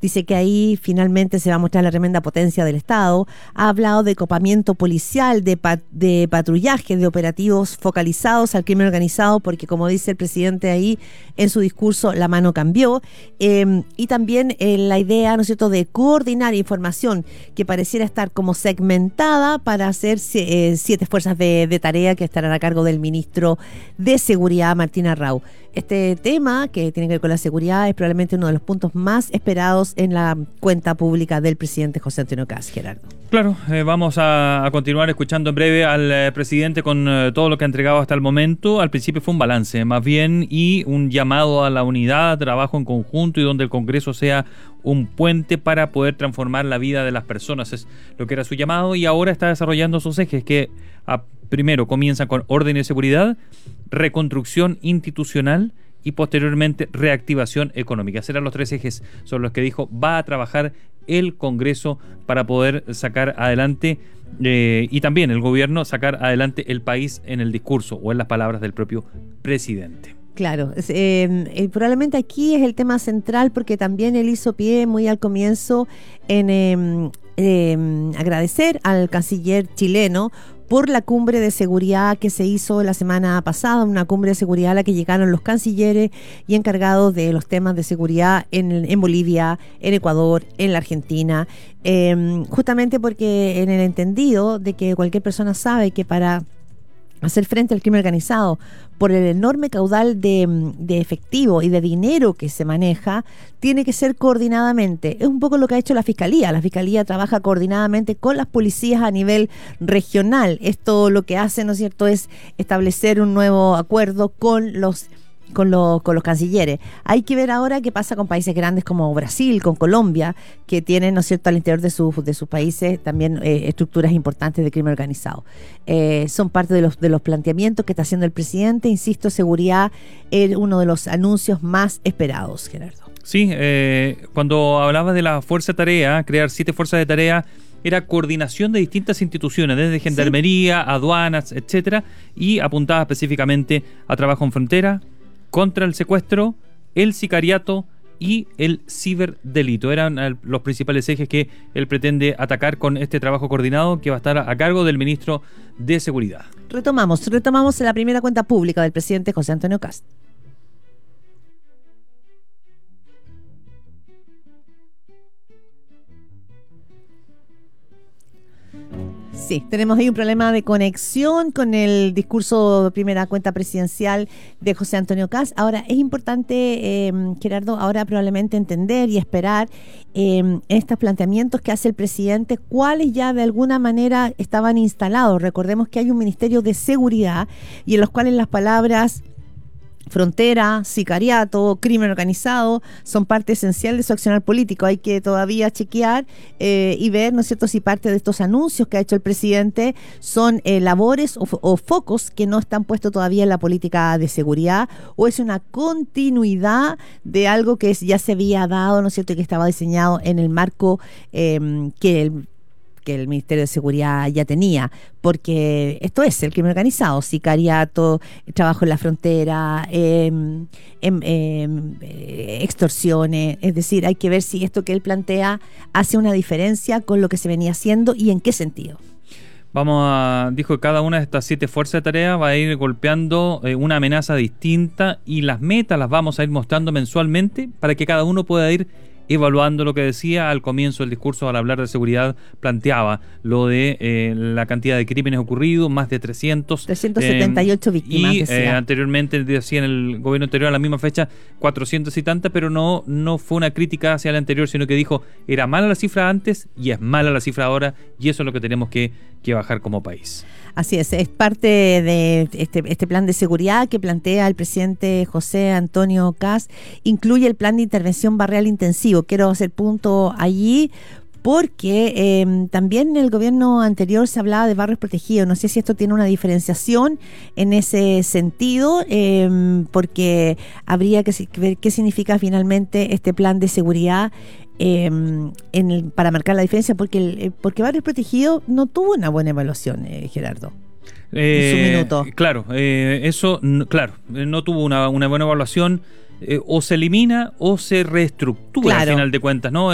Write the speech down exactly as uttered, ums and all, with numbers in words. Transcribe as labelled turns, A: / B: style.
A: Dice que ahí finalmente se va a mostrar la tremenda potencia del Estado. Ha hablado de copamiento policial, de, pat de patrullaje, de operativos focalizados al crimen organizado, porque como dice el presidente ahí en su discurso, la mano cambió. Eh, y también eh, la idea, ¿no es cierto?, de coordinar información que pareciera estar como segmentada para hacer eh, siete fuerzas de, de tarea que estarán a cargo del ministro de Seguridad, Martín Arrau. Este tema, que tiene que ver con la seguridad, es probablemente uno de los puntos más esperados en la cuenta pública del presidente José Antonio Kast, Gerardo.
B: Claro, eh, vamos a, a continuar escuchando en breve al eh, presidente con eh, todo lo que ha entregado hasta el momento. Al principio fue un balance, más bien, y un llamado a la unidad, trabajo en conjunto y donde el Congreso sea un puente para poder transformar la vida de las personas. Es lo que era su llamado y ahora está desarrollando sus ejes que a, primero comienzan con orden y seguridad, reconstrucción institucional y posteriormente reactivación económica. Serán los tres ejes sobre los que dijo va a trabajar el Congreso para poder sacar adelante eh, y también el gobierno sacar adelante el país en el discurso o en las palabras del propio presidente.
A: Claro, eh, eh, probablemente aquí es el tema central porque también él hizo pie muy al comienzo en eh, eh, agradecer al canciller chileno por la cumbre de seguridad que se hizo la semana pasada, una cumbre de seguridad a la que llegaron los cancilleres y encargados de los temas de seguridad en, en Bolivia, en Ecuador, en la Argentina, eh, justamente porque en el entendido de que cualquier persona sabe que para hacer frente al crimen organizado, por el enorme caudal de, de efectivo y de dinero que se maneja, tiene que ser coordinadamente. Es un poco lo que ha hecho la Fiscalía. La Fiscalía trabaja coordinadamente con las policías a nivel regional. Esto lo que hace, ¿no es cierto?, es establecer un nuevo acuerdo con los Con, lo, con los cancilleres. Hay que ver ahora qué pasa con países grandes como Brasil, con Colombia, que tienen, ¿no es cierto?, al interior de, su, de sus países también eh, estructuras importantes de crimen organizado. Eh, son parte de los, de los planteamientos que está haciendo el presidente. Insisto, seguridad es uno de los anuncios más esperados, Gerardo.
B: Sí, eh, cuando hablaba de la fuerza de tarea, crear siete fuerzas de tarea, era coordinación de distintas instituciones, desde gendarmería, sí, aduanas, etcétera, y apuntaba específicamente a trabajo en frontera, contra el secuestro, el sicariato y el ciberdelito. Eran los principales ejes que él pretende atacar con este trabajo coordinado que va a estar a cargo del ministro de Seguridad.
A: Retomamos, retomamos la primera cuenta pública del presidente José Antonio Kast. Sí, tenemos ahí un problema de conexión con el discurso de primera cuenta presidencial de José Antonio Kast. Ahora, es importante, eh, Gerardo, ahora probablemente entender y esperar eh, estos planteamientos que hace el presidente, cuáles ya de alguna manera estaban instalados. Recordemos que hay un Ministerio de Seguridad y en los cuales las palabras frontera, sicariato, crimen organizado son parte esencial de su accionar político. Hay que todavía chequear eh, y ver, ¿no es cierto?, si parte de estos anuncios que ha hecho el presidente son eh, labores o, o focos que no están puestos todavía en la política de seguridad, o es una continuidad de algo que ya se había dado, ¿no es cierto?, y que estaba diseñado en el marco eh, que el que el Ministerio de Seguridad ya tenía, porque esto es el crimen organizado, sicariato, trabajo en la frontera, eh, eh, eh, extorsiones, es decir, hay que ver si esto que él plantea hace una diferencia con lo que se venía haciendo y en qué sentido.
B: Vamos a, dijo que cada una de estas siete fuerzas de tarea va a ir golpeando eh, una amenaza distinta y las metas las vamos a ir mostrando mensualmente para que cada uno pueda ir evaluando lo que decía al comienzo del discurso. Al hablar de seguridad planteaba lo de eh, la cantidad de crímenes ocurridos, más de trescientos.
A: trescientas setenta y ocho eh, víctimas,
B: y
A: decía.
B: Eh, anteriormente decía en el gobierno anterior a la misma fecha cuatrocientos y tantas, pero no, no fue una crítica hacia el anterior, sino que dijo era mala la cifra antes y es mala la cifra ahora, y eso es lo que tenemos que, que bajar como país.
A: Así es, es parte de este, este plan de seguridad que plantea el presidente José Antonio Kast. Incluye el plan de intervención barrial intensivo. Quiero hacer punto allí porque eh, también en el gobierno anterior se hablaba de barrios protegidos. No sé si esto tiene una diferenciación en ese sentido, eh, porque habría que ver qué significa finalmente este plan de seguridad Eh, en el, para marcar la diferencia, porque el, porque Barrios Protegidos no tuvo una buena evaluación, eh, Gerardo,
B: eh,
A: en su minuto.
B: Claro, eh, eso, no, claro, no tuvo una, una buena evaluación, eh, o se elimina o se reestructura, claro, al final de cuentas, ¿no?